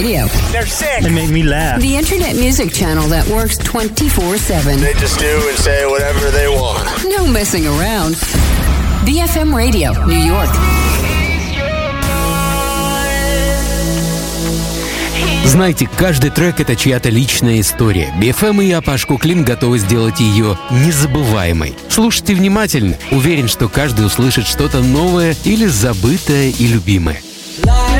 Radio. They're sick. They make me laugh. The internet music channel that works 24/7. They just do and say whatever they want. No messing around. BFM Radio, New York. Знаете, каждый трек — это чья-то личная история. BFM и я, Паш Куклин, готовы сделать ее незабываемой. Слушайте внимательно. Уверен, что каждый услышит что-то новое или забытое и любимое.